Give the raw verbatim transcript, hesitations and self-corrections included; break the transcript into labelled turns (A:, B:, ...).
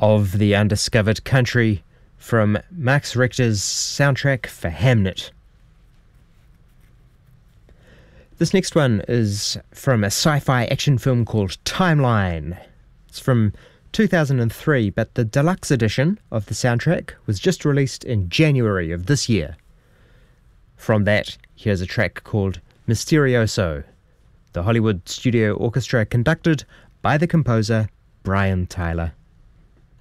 A: of the Undiscovered Country from Max Richter's soundtrack for Hamnet. This next one is from a sci-fi action film called Timeline. It's from two thousand three, but the deluxe edition of the soundtrack was just released in January of this year. From that, here's a track called Mysterioso, the Hollywood Studio Orchestra conducted by the composer Brian Tyler.